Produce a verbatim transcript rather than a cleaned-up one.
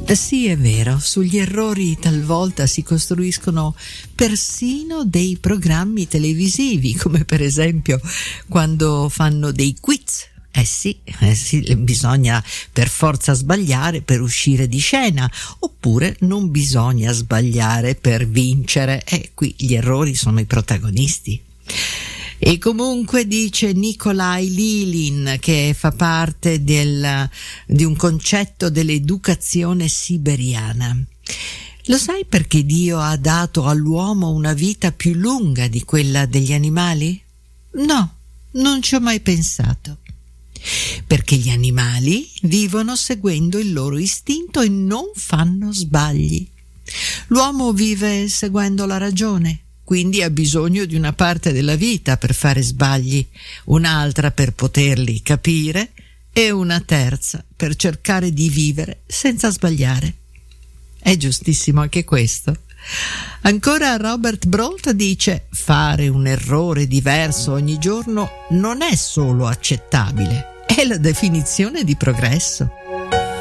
Sì, è vero, sugli errori talvolta si costruiscono persino dei programmi televisivi, come per esempio quando fanno dei quiz. Eh sì, eh sì, bisogna per forza sbagliare per uscire di scena, oppure non bisogna sbagliare per vincere. E qui gli errori sono i protagonisti. E comunque dice Nikolai Lilin, che fa parte del, di un concetto dell'educazione siberiana. Lo sai perché Dio ha dato all'uomo una vita più lunga di quella degli animali? No, non ci ho mai pensato. Perché gli animali vivono seguendo il loro istinto e non fanno sbagli. L'uomo vive seguendo la ragione. Quindi ha bisogno di una parte della vita per fare sbagli, un'altra per poterli capire e una terza per cercare di vivere senza sbagliare. È giustissimo anche questo. Ancora Robert Brault dice: fare un errore diverso ogni giorno non è solo accettabile, è la definizione di progresso.